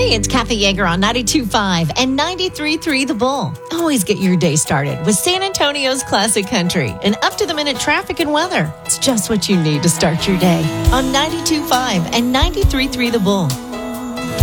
Hey, it's Kathy Yeager on 92.5 and 93.3 The Bull. Always get your day started with San Antonio's Classic Country and up-to-the-minute traffic and weather. It's just what you need to start your day on 92.5 and 93.3 The Bull.